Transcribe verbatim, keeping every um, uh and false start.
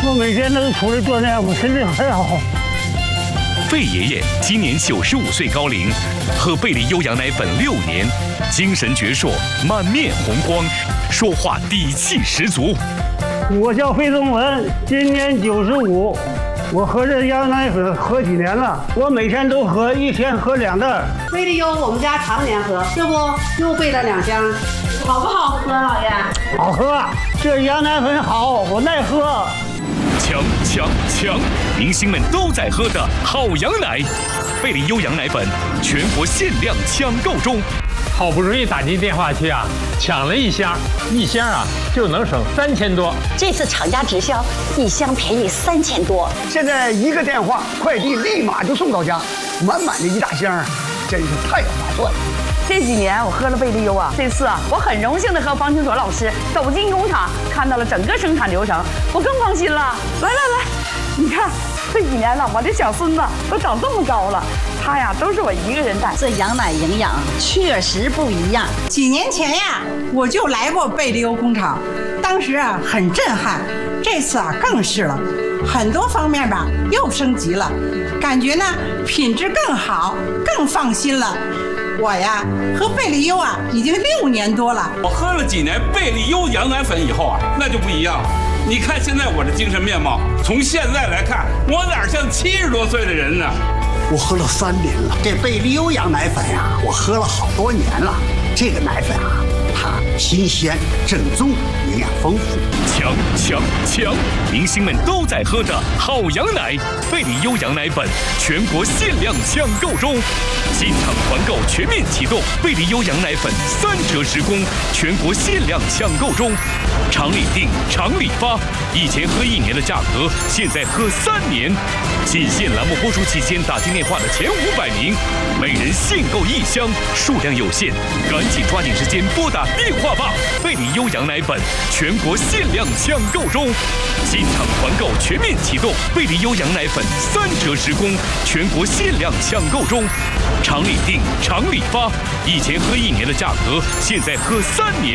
我每天都出来锻炼，我身体很好。 贝爷爷今年九十五岁高龄，喝贝利优羊奶粉六年，精神矍铄，满面红光，说话底气十足。 我叫费仲文，今年九十五。我喝这羊奶粉喝几年了，我每天都喝，一天喝两袋。 贝利优我们家常年喝，这不又备了两箱，好不好喝，老爷？ 好喝，这羊奶粉好，我耐喝。 强强强！明星们都在喝的好羊奶，贝利优羊奶粉全国限量抢购中。 好不容易打进电话去啊，抢了一箱，一箱啊就能省三千多。 这次厂家直销，一箱便宜三千多。 现在一个电话，快递立马就送到家，满满的一大箱，真是太划算了。 这几年我喝了贝利优啊，这次啊，我很荣幸的和方清卓老师走进工厂，看到了整个生产流程，我更放心了。来来来，你看这几年了，我这小孙子都长这么高了，他呀都是我一个人带。 这羊奶营养确实不一样。 几年前呀，我就来过贝利优工厂，当时啊很震撼，这次啊更是了，很多方面吧又升级了，感觉呢品质更好，更放心了。我呀喝贝利优啊已经六年多了， 我喝了几年贝利优羊奶粉以后啊，那就不一样了。你看现在我的精神面貌，从现在来看，我哪像七十多岁的人呢？ 我喝了三年了，这贝利优羊奶粉呀、啊，我喝了好多年了。这个奶粉啊，它新鲜、正宗，营养丰富。 强强强！明星们都在喝的好羊奶，贝利优羊奶粉全国限量抢购中，进场团购全面启动，贝利优羊奶粉三折十公，全国限量抢购中，厂里订，厂里发。以前喝一年的价格，现在喝三年。仅限栏目播出期间打进电话的前五百名，每人限购一箱，数量有限，赶紧抓紧时间拨打电话吧！贝利优羊奶粉全国限量抢购中，进场团购全面启动，贝利优羊奶粉三折十公，全国限量抢购中，厂里订，厂里发。以前喝一年的价格，现在喝三年。